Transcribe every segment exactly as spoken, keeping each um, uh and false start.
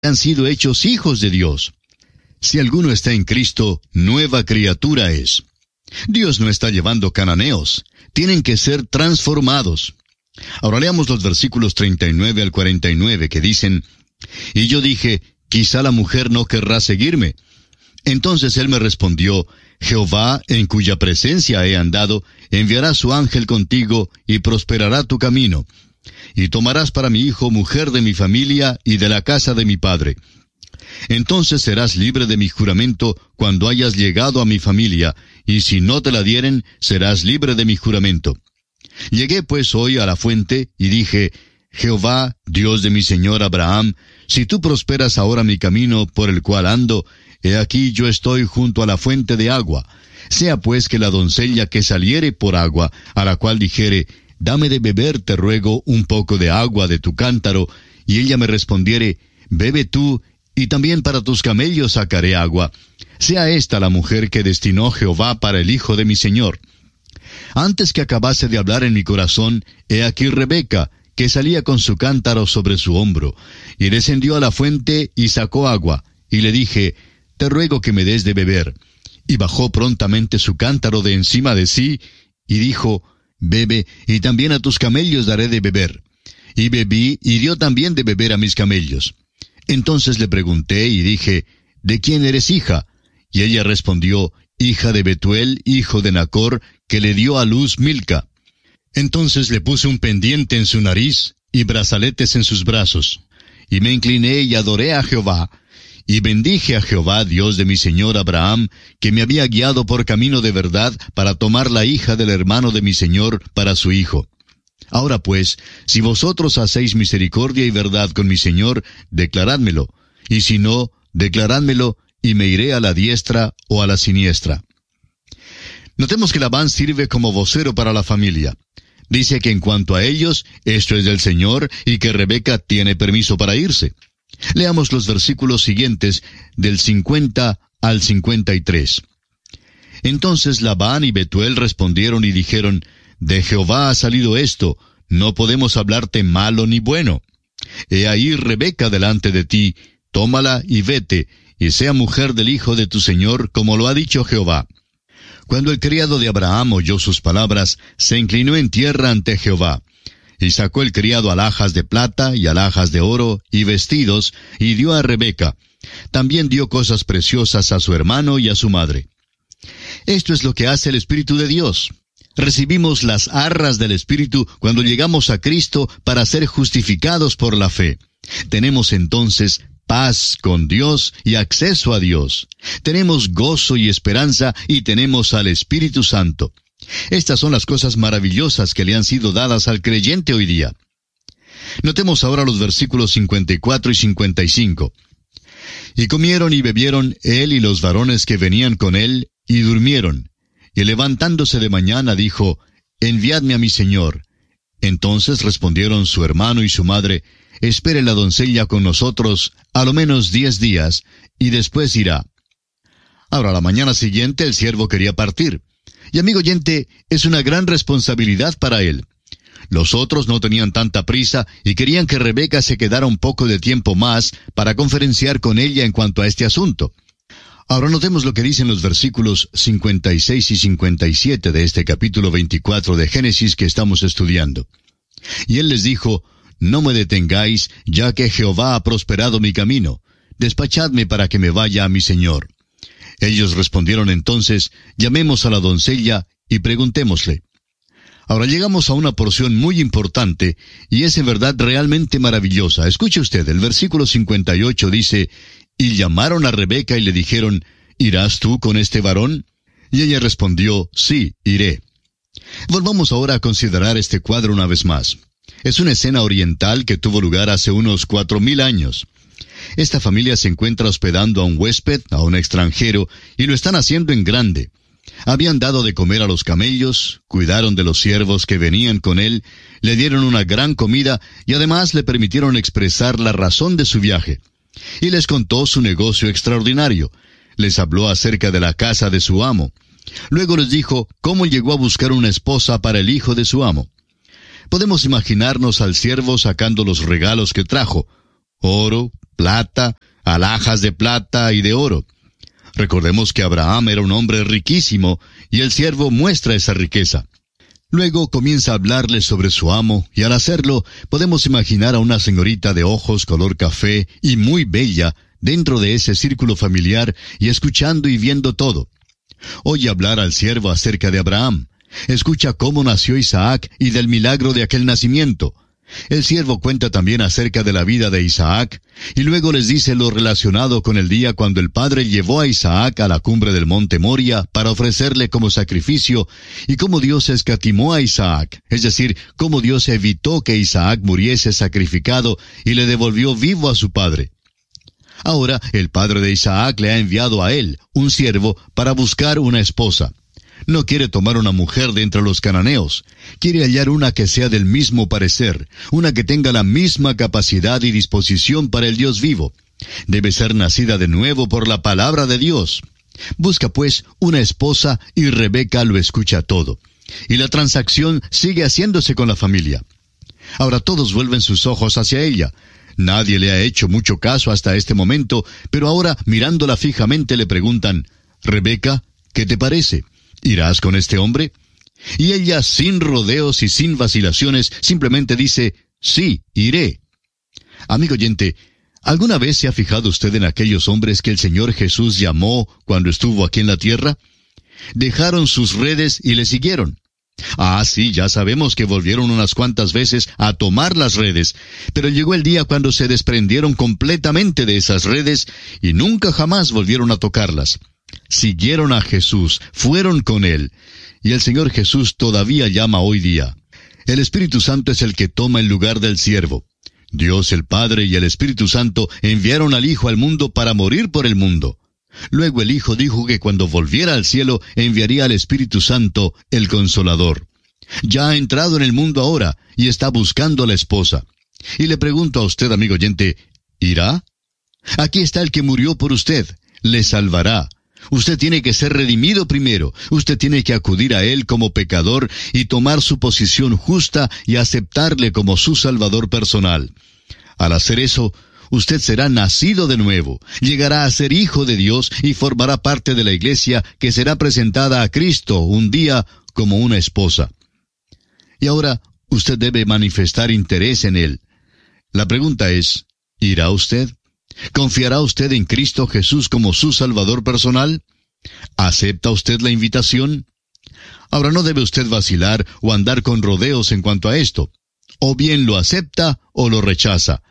han sido hechos hijos de Dios. Si alguno está en Cristo, nueva criatura es. Dios no está llevando cananeos. Tienen que ser transformados. Ahora leamos los versículos treinta y nueve al cuarenta y nueve que dicen: Y yo dije, quizá la mujer no querrá seguirme. Entonces él me respondió: Jehová, en cuya presencia he andado, enviará su ángel contigo, y prosperará tu camino. Y tomarás para mi hijo mujer de mi familia y de la casa de mi padre. Entonces serás libre de mi juramento cuando hayas llegado a mi familia, y si no te la dieren, serás libre de mi juramento. Llegué pues hoy a la fuente, y dije: Jehová, Dios de mi señor Abraham, si tú prosperas ahora mi camino por el cual ando, he aquí yo estoy junto a la fuente de agua. Sea pues que la doncella que saliere por agua, a la cual dijere: Dame de beber, te ruego, un poco de agua de tu cántaro, y ella me respondiere: Bebe tú, y también para tus camellos sacaré agua. Sea esta la mujer que destinó Jehová para el hijo de mi señor. Antes que acabase de hablar en mi corazón, he aquí Rebeca, que salía con su cántaro sobre su hombro, y descendió a la fuente y sacó agua, y le dije: Te ruego que me des de beber. Y bajó prontamente su cántaro de encima de sí, y dijo: Bebe, y también a tus camellos daré de beber. Y bebí, y dio también de beber a mis camellos. Entonces le pregunté, y dije: ¿De quién eres hija? Y ella respondió: Hija de Betuel, hijo de Nacor, que le dio a luz Milca. Entonces le puse un pendiente en su nariz, y brazaletes en sus brazos. Y me incliné y adoré a Jehová, y bendije a Jehová, Dios de mi señor Abraham, que me había guiado por camino de verdad para tomar la hija del hermano de mi señor para su hijo. Ahora pues, si vosotros hacéis misericordia y verdad con mi señor, declarádmelo, y si no, declarádmelo, y me iré a la diestra o a la siniestra. Notemos que Labán sirve como vocero para la familia. Dice que en cuanto a ellos, esto es del Señor, y que Rebeca tiene permiso para irse. Leamos los versículos siguientes, del cincuenta al cincuenta y tres. Entonces Labán y Betuel respondieron y dijeron: De Jehová ha salido esto, no podemos hablarte malo ni bueno. He ahí Rebeca delante de ti, tómala y vete, y sea mujer del hijo de tu señor, como lo ha dicho Jehová. Cuando el criado de Abraham oyó sus palabras, se inclinó en tierra ante Jehová. Y sacó el criado alhajas de plata y alhajas de oro y vestidos, y dio a Rebeca. También dio cosas preciosas a su hermano y a su madre. Esto es lo que hace el Espíritu de Dios. Recibimos las arras del Espíritu cuando llegamos a Cristo para ser justificados por la fe. Tenemos entonces paz con Dios y acceso a Dios. Tenemos gozo y esperanza y tenemos al Espíritu Santo. Estas son las cosas maravillosas que le han sido dadas al creyente hoy día. Notemos ahora los versículos cincuenta y cuatro y cincuenta y cinco. Y comieron y bebieron él y los varones que venían con él, y durmieron. Y levantándose de mañana dijo: Enviadme a mi señor. Entonces respondieron su hermano y su madre: Espere la doncella con nosotros a lo menos diez días, y después irá. Ahora, la mañana siguiente el siervo quería partir. Y amigo oyente, es una gran responsabilidad para él. Los otros no tenían tanta prisa y querían que Rebeca se quedara un poco de tiempo más para conferenciar con ella en cuanto a este asunto. Ahora notemos lo que dicen los versículos cincuenta y seis y cincuenta y siete de este capítulo veinticuatro de Génesis que estamos estudiando. Y él les dijo: No me detengáis, ya que Jehová ha prosperado mi camino. Despachadme para que me vaya a mi señor. Ellos respondieron entonces: Llamemos a la doncella y preguntémosle. Ahora llegamos a una porción muy importante, y es en verdad realmente maravillosa. Escuche usted, el versículo cincuenta y ocho dice: Y llamaron a Rebeca y le dijeron: ¿Irás tú con este varón? Y ella respondió: Sí, iré. Volvamos ahora a considerar este cuadro una vez más. Es una escena oriental que tuvo lugar hace unos cuatro mil años. Esta familia se encuentra hospedando a un huésped, a un extranjero, y lo están haciendo en grande. Habían dado de comer a los camellos, cuidaron de los siervos que venían con él, le dieron una gran comida y además le permitieron expresar la razón de su viaje. Y les contó su negocio extraordinario. Les habló acerca de la casa de su amo. Luego les dijo cómo llegó a buscar una esposa para el hijo de su amo. Podemos imaginarnos al siervo sacando los regalos que trajo: oro, plata, alhajas de plata y de oro. Recordemos que Abraham era un hombre riquísimo, y el siervo muestra esa riqueza. Luego comienza a hablarle sobre su amo, y al hacerlo, podemos imaginar a una señorita de ojos color café y muy bella dentro de ese círculo familiar y escuchando y viendo todo. Oye hablar al siervo acerca de Abraham. Escucha cómo nació Isaac y del milagro de aquel nacimiento. El siervo cuenta también acerca de la vida de Isaac, y luego les dice lo relacionado con el día cuando el padre llevó a Isaac a la cumbre del monte Moria para ofrecerle como sacrificio, y cómo Dios escatimó a Isaac, es decir, cómo Dios evitó que Isaac muriese sacrificado y le devolvió vivo a su padre. Ahora, el padre de Isaac le ha enviado a él, un siervo, para buscar una esposa. No quiere tomar una mujer de entre los cananeos. Quiere hallar una que sea del mismo parecer, una que tenga la misma capacidad y disposición para el Dios vivo. Debe ser nacida de nuevo por la palabra de Dios. Busca pues una esposa y Rebeca lo escucha todo. Y la transacción sigue haciéndose con la familia. Ahora todos vuelven sus ojos hacia ella. Nadie le ha hecho mucho caso hasta este momento, pero ahora mirándola fijamente le preguntan, «Rebeca, ¿qué te parece? ¿Irás con este hombre?» Y ella, sin rodeos y sin vacilaciones, simplemente dice, «Sí, iré». Amigo oyente, ¿alguna vez se ha fijado usted en aquellos hombres que el Señor Jesús llamó cuando estuvo aquí en la tierra? Dejaron sus redes y le siguieron. Ah, sí, ya sabemos que volvieron unas cuantas veces a tomar las redes, pero llegó el día cuando se desprendieron completamente de esas redes y nunca jamás volvieron a tocarlas. Siguieron a Jesús, fueron con Él, y el Señor Jesús todavía llama hoy día. El Espíritu Santo es el que toma el lugar del siervo. Dios el Padre y el Espíritu Santo enviaron al Hijo al mundo para morir por el mundo. Luego el Hijo dijo que cuando volviera al cielo enviaría al Espíritu Santo, el Consolador. Ya ha entrado en el mundo ahora y está buscando a la esposa. Y le pregunto a usted, amigo oyente, ¿irá? Aquí está el que murió por usted, le salvará. Usted tiene que ser redimido primero. Usted tiene que acudir a Él como pecador y tomar su posición justa y aceptarle como su Salvador personal. Al hacer eso, usted será nacido de nuevo, llegará a ser hijo de Dios y formará parte de la iglesia que será presentada a Cristo un día como una esposa. Y ahora, usted debe manifestar interés en Él. La pregunta es, ¿irá usted? ¿Confiará usted en Cristo Jesús como su Salvador personal? ¿Acepta usted la invitación? Ahora no debe usted vacilar o andar con rodeos en cuanto a esto. O bien lo acepta o lo rechaza.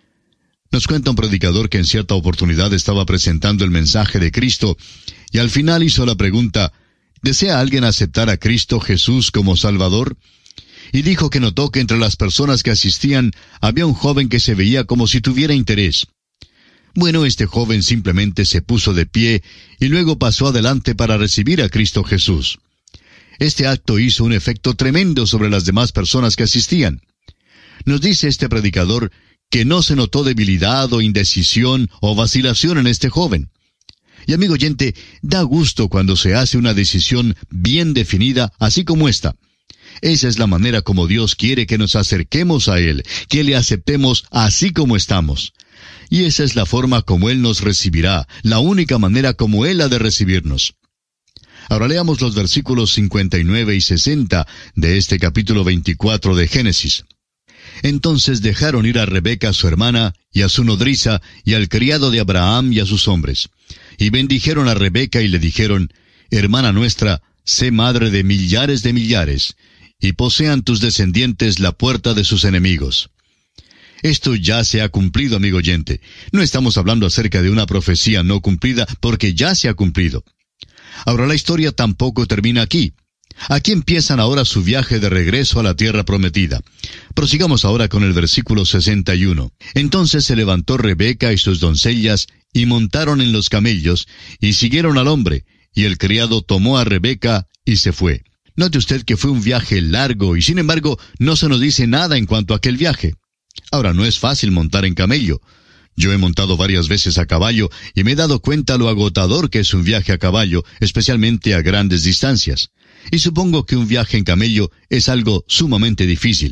Nos cuenta un predicador que en cierta oportunidad estaba presentando el mensaje de Cristo y al final hizo la pregunta, ¿desea alguien aceptar a Cristo Jesús como Salvador? Y dijo que notó que entre las personas que asistían había un joven que se veía como si tuviera interés. Bueno, este joven simplemente se puso de pie y luego pasó adelante para recibir a Cristo Jesús. Este acto hizo un efecto tremendo sobre las demás personas que asistían. Nos dice este predicador que no se notó debilidad o indecisión o vacilación en este joven. Y amigo oyente, da gusto cuando se hace una decisión bien definida, así como esta. Esa es la manera como Dios quiere que nos acerquemos a Él, que le aceptemos así como estamos. Y esa es la forma como Él nos recibirá, la única manera como Él ha de recibirnos. Ahora leamos los versículos cincuenta y nueve y sesenta de este capítulo veinticuatro de Génesis. Entonces dejaron ir a Rebeca su hermana, y a su nodriza, y al criado de Abraham y a sus hombres. Y bendijeron a Rebeca y le dijeron, Hermana nuestra, sé madre de millares de millares, y posean tus descendientes la puerta de sus enemigos. Esto ya se ha cumplido, amigo oyente. No estamos hablando acerca de una profecía no cumplida, porque ya se ha cumplido. Ahora la historia tampoco termina aquí. Aquí empiezan ahora su viaje de regreso a la tierra prometida. Prosigamos ahora con el versículo sesenta y uno. Entonces se levantó Rebeca y sus doncellas, y montaron en los camellos, y siguieron al hombre, y el criado tomó a Rebeca y se fue. Note usted que fue un viaje largo, y sin embargo no se nos dice nada en cuanto a aquel viaje. Ahora, no es fácil montar en camello. Yo he montado varias veces a caballo y me he dado cuenta lo agotador que es un viaje a caballo, especialmente a grandes distancias. Y supongo que un viaje en camello es algo sumamente difícil.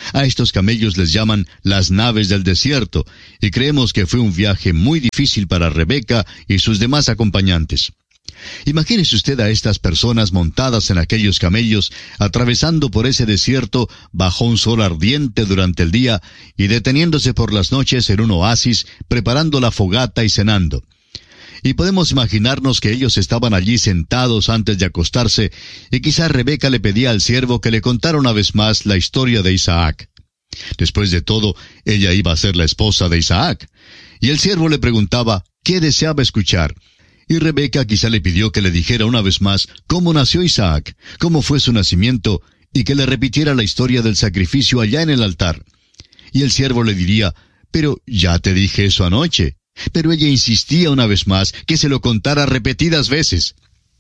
A estos camellos les llaman las naves del desierto, y creemos que fue un viaje muy difícil para Rebeca y sus demás acompañantes. Imagínese usted a estas personas montadas en aquellos camellos, atravesando por ese desierto bajo un sol ardiente durante el día y deteniéndose por las noches en un oasis, preparando la fogata y cenando. Y podemos imaginarnos que ellos estaban allí sentados antes de acostarse, y quizá Rebeca le pedía al siervo que le contara una vez más la historia de Isaac. Después de todo, ella iba a ser la esposa de Isaac. Y el siervo le preguntaba qué deseaba escuchar. Y Rebeca quizá le pidió que le dijera una vez más cómo nació Isaac, cómo fue su nacimiento, y que le repitiera la historia del sacrificio allá en el altar. Y el siervo le diría, pero ya te dije eso anoche. Pero ella insistía una vez más que se lo contara repetidas veces.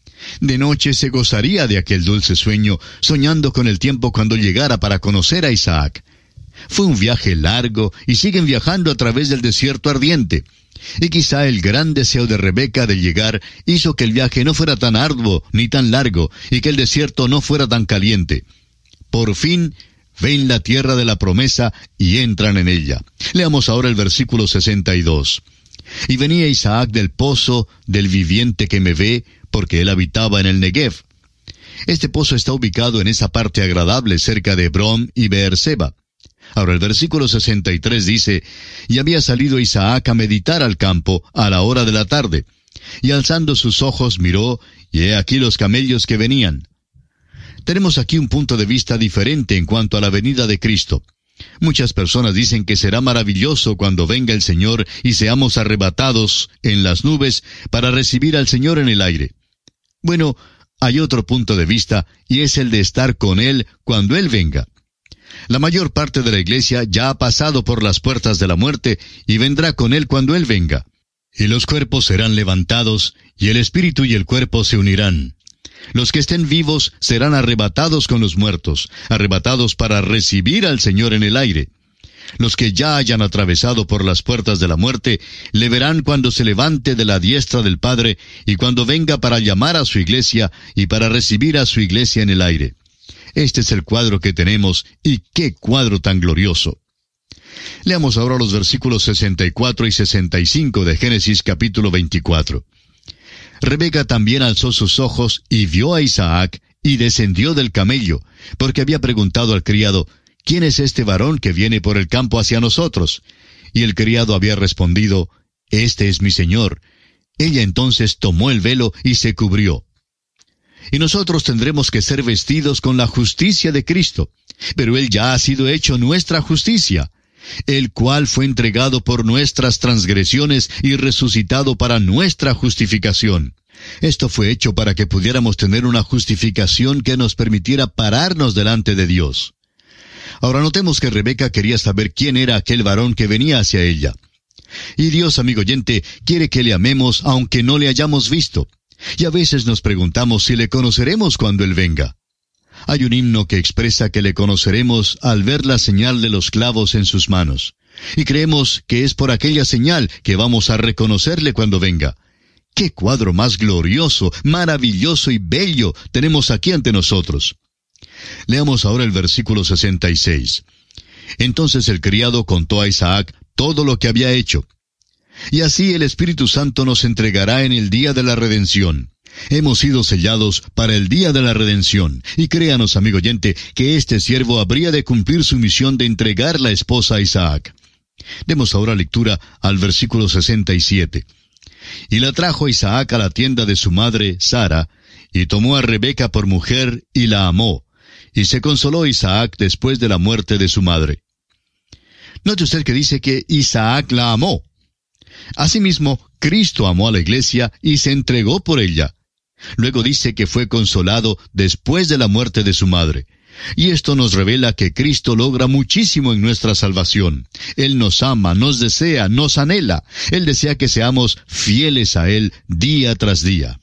De noche se gozaría de aquel dulce sueño, soñando con el tiempo cuando llegara para conocer a Isaac. Fue un viaje largo y siguen viajando a través del desierto ardiente. Y quizá el gran deseo de Rebeca de llegar hizo que el viaje no fuera tan arduo ni tan largo, y que el desierto no fuera tan caliente. Por fin ven la tierra de la promesa y entran en ella. Leamos ahora el versículo sesenta y dos. Y venía Isaac del pozo del viviente que me ve, porque él habitaba en el Negev. Este pozo está ubicado en esa parte agradable cerca de Hebrón y Beerseba. Ahora el versículo sesenta y tres dice, y había salido Isaac a meditar al campo a la hora de la tarde, y alzando sus ojos miró, y he aquí los camellos que venían. Tenemos aquí un punto de vista diferente en cuanto a la venida de Cristo. Muchas personas dicen que será maravilloso cuando venga el Señor y seamos arrebatados en las nubes para recibir al Señor en el aire. Bueno, hay otro punto de vista, y es el de estar con Él cuando Él venga. La mayor parte de la iglesia ya ha pasado por las puertas de la muerte y vendrá con Él cuando Él venga. Y los cuerpos serán levantados, y el espíritu y el cuerpo se unirán. Los que estén vivos serán arrebatados con los muertos, arrebatados para recibir al Señor en el aire. Los que ya hayan atravesado por las puertas de la muerte, le verán cuando se levante de la diestra del Padre, y cuando venga para llamar a su iglesia, y para recibir a su iglesia en el aire. Este es el cuadro que tenemos, y qué cuadro tan glorioso. Leamos ahora los versículos sesenta y cuatro y sesenta y cinco de Génesis capítulo veinticuatro. Rebeca también alzó sus ojos y vio a Isaac, y descendió del camello, porque había preguntado al criado, ¿quién es este varón que viene por el campo hacia nosotros? Y el criado había respondido, este es mi señor. Ella entonces tomó el velo y se cubrió. Y nosotros tendremos que ser vestidos con la justicia de Cristo, pero Él ya ha sido hecho nuestra justicia, el cual fue entregado por nuestras transgresiones y resucitado para nuestra justificación. Esto fue hecho para que pudiéramos tener una justificación que nos permitiera pararnos delante de Dios. Ahora notemos que Rebeca quería saber quién era aquel varón que venía hacia ella. Y Dios, amigo oyente, quiere que le amemos aunque no le hayamos visto. Y a veces nos preguntamos si le conoceremos cuando Él venga. Hay un himno que expresa que le conoceremos al ver la señal de los clavos en sus manos. Y creemos que es por aquella señal que vamos a reconocerle cuando venga. ¡Qué cuadro más glorioso, maravilloso y bello tenemos aquí ante nosotros! Leamos ahora el versículo sesenta y seis. Entonces el criado contó a Isaac todo lo que había hecho. Y así el Espíritu Santo nos entregará en el día de la redención. Hemos sido sellados para el día de la redención, y créanos, amigo oyente, que este siervo habría de cumplir su misión de entregar la esposa a Isaac. Demos ahora lectura al versículo sesenta y siete. Y la trajo Isaac a la tienda de su madre, Sara, y tomó a Rebeca por mujer, y la amó. Y se consoló Isaac después de la muerte de su madre. Note usted que dice que Isaac la amó. Asimismo, Cristo amó a la iglesia y se entregó por ella. Luego dice que fue consolado después de la muerte de su madre. Y esto nos revela que Cristo logra muchísimo en nuestra salvación. Él nos ama, nos desea, nos anhela. Él desea que seamos fieles a Él día tras día.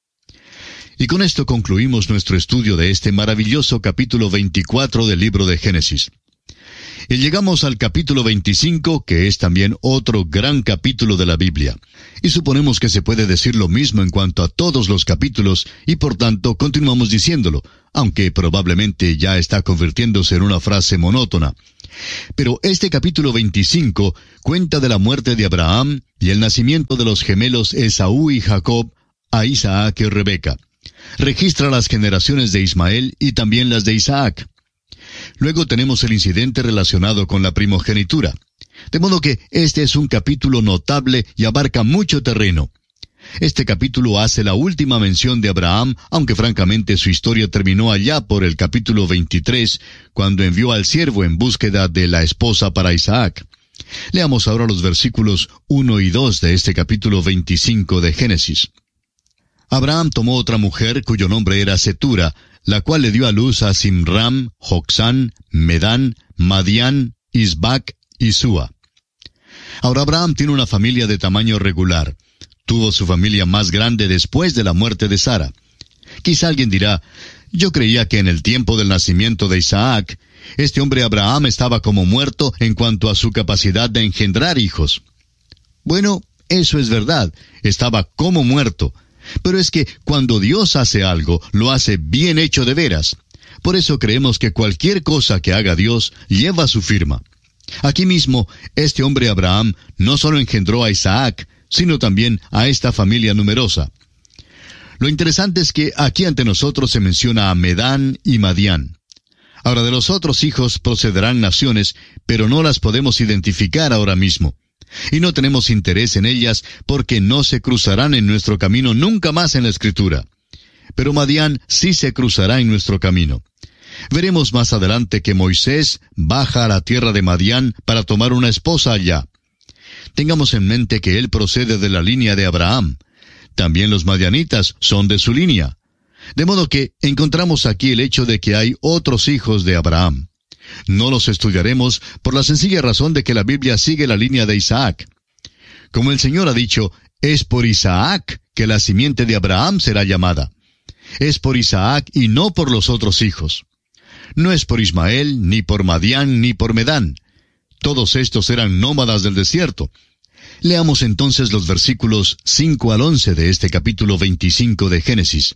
Y con esto concluimos nuestro estudio de este maravilloso capítulo veinticuatro del libro de Génesis. Y llegamos al capítulo veinticinco, que es también otro gran capítulo de la Biblia. Y suponemos que se puede decir lo mismo en cuanto a todos los capítulos, y por tanto continuamos diciéndolo, aunque probablemente ya está convirtiéndose en una frase monótona. Pero este capítulo veinticinco cuenta de la muerte de Abraham y el nacimiento de los gemelos Esaú y Jacob a Isaac y Rebeca. Registra las generaciones de Ismael y también las de Isaac. Luego tenemos el incidente relacionado con la primogenitura. De modo que este es un capítulo notable y abarca mucho terreno. Este capítulo hace la última mención de Abraham, aunque francamente su historia terminó allá por el capítulo veintitrés, cuando envió al siervo en búsqueda de la esposa para Isaac. Leamos ahora los versículos uno y dos de este capítulo veinticinco de Génesis. Abraham tomó otra mujer cuyo nombre era Setura, la cual le dio a luz a Simram, Joxán, Medán, Madián, Isbac y Súa. Ahora Abraham tiene una familia de tamaño regular. Tuvo su familia más grande después de la muerte de Sara. Quizá alguien dirá, yo creía que en el tiempo del nacimiento de Isaac, este hombre Abraham estaba como muerto en cuanto a su capacidad de engendrar hijos. Bueno, eso es verdad, estaba como muerto. Pero es que cuando Dios hace algo, lo hace bien hecho de veras. Por eso creemos que cualquier cosa que haga Dios lleva su firma. Aquí mismo, este hombre Abraham no solo engendró a Isaac, sino también a esta familia numerosa. Lo interesante es que aquí ante nosotros se menciona a Medán y Madián. Ahora, de los otros hijos procederán naciones, pero no las podemos identificar ahora mismo. Y no tenemos interés en ellas porque no se cruzarán en nuestro camino nunca más en la Escritura. Pero Madián sí se cruzará en nuestro camino. Veremos más adelante que Moisés baja a la tierra de Madián para tomar una esposa allá. Tengamos en mente que él procede de la línea de Abraham. También los madianitas son de su línea. De modo que encontramos aquí el hecho de que hay otros hijos de Abraham. No los estudiaremos por la sencilla razón de que la Biblia sigue la línea de Isaac. Como el Señor ha dicho, es por Isaac que la simiente de Abraham será llamada. Es por Isaac y no por los otros hijos. No es por Ismael, ni por Madián, ni por Medán. Todos estos eran nómadas del desierto. Leamos entonces los versículos cinco al once de este capítulo veinticinco de Génesis.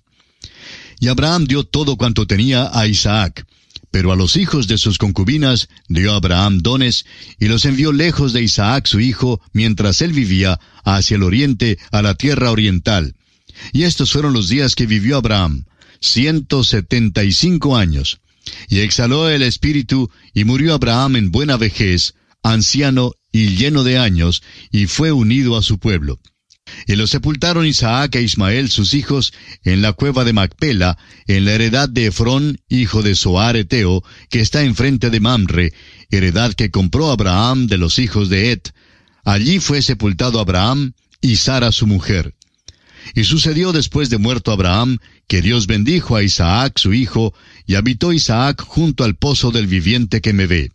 Y Abraham dio todo cuanto tenía a Isaac, pero a los hijos de sus concubinas dio Abraham dones, y los envió lejos de Isaac su hijo, mientras él vivía, hacia el oriente, a la tierra oriental. Y estos fueron los días que vivió Abraham, ciento setenta y cinco años. Y exhaló el espíritu, y murió Abraham en buena vejez, anciano y lleno de años, y fue unido a su pueblo. Y lo sepultaron Isaac e Ismael sus hijos en la cueva de Macpela, en la heredad de Efrón, hijo de Zoar Eteo, que está enfrente de Mamre, heredad que compró Abraham de los hijos de Et. Allí fue sepultado Abraham y Sara su mujer. Y sucedió después de muerto Abraham, que Dios bendijo a Isaac su hijo, y habitó Isaac junto al pozo del viviente que me ve.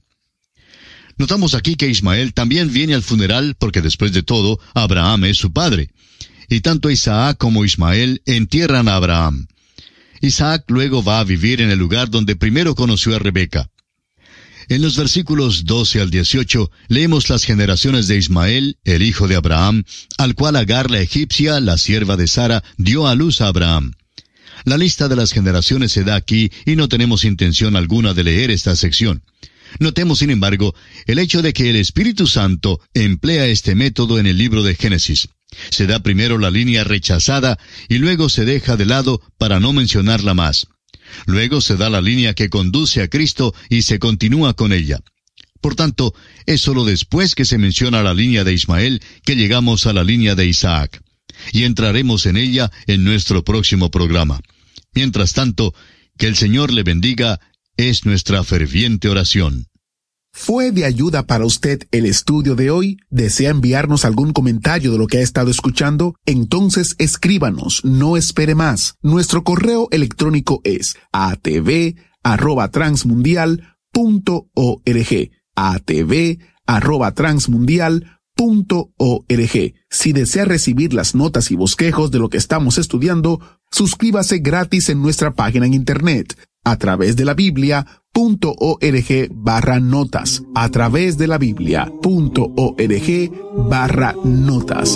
Notamos aquí que Ismael también viene al funeral porque después de todo, Abraham es su padre. Y tanto Isaac como Ismael entierran a Abraham. Isaac luego va a vivir en el lugar donde primero conoció a Rebeca. En los versículos doce al dieciocho leemos las generaciones de Ismael, el hijo de Abraham, al cual Agar la egipcia, la sierva de Sara, dio a luz a Abraham. La lista de las generaciones se da aquí y no tenemos intención alguna de leer esta sección. Notemos, sin embargo, el hecho de que el Espíritu Santo emplea este método en el libro de Génesis. Se da primero la línea rechazada y luego se deja de lado para no mencionarla más. Luego se da la línea que conduce a Cristo y se continúa con ella. Por tanto, es sólo después que se menciona la línea de Ismael que llegamos a la línea de Isaac. Y entraremos en ella en nuestro próximo programa. Mientras tanto, que el Señor le bendiga es nuestra ferviente oración. ¿Fue de ayuda para usted el estudio de hoy? ¿Desea enviarnos algún comentario de lo que ha estado escuchando? Entonces escríbanos, no espere más. Nuestro correo electrónico es a t v arroba transmundial punto org. a t v arroba transmundial punto org. Si desea recibir las notas y bosquejos de lo que estamos estudiando, suscríbase gratis en nuestra página en internet, a través de la Biblia punto org barra notas, a través de la Biblia punto org barra notas.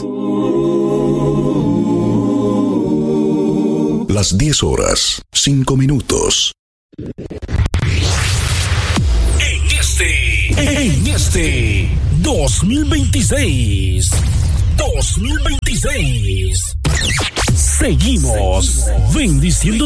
Las diez horas, cinco minutos. En este, en este dos mil veintiséis. dos mil veintiséis. Seguimos bendiciendo